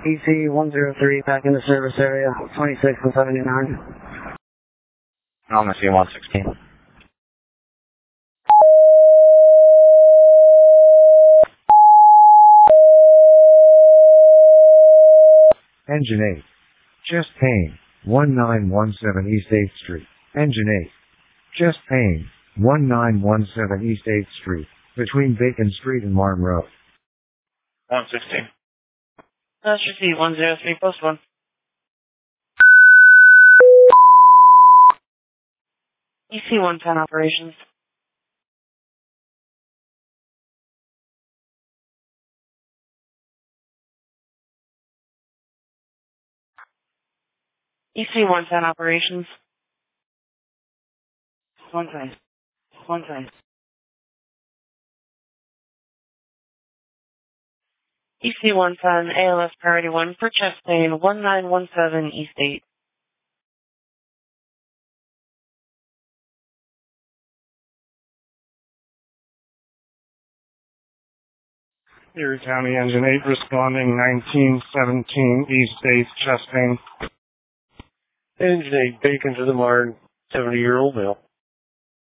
EC-103 back in the service area, 26 and 79. I'm going to see 116. Engine 8. Chest pain, 1917 East 8th Street. Engine 8. Chest pain, 1917 East 8th Street, between Bacon Street and Martin Road. 116. That's your C-103, post 1. EC-110 operations. EC-110 operations. 110. 110. EC-110, ALS priority 1 for chest pain, 1917 East 8. Erie County Engine 8 responding 1917 East 8th, chest pain. Engine 8, Bacon to the Martin, 70-year-old male.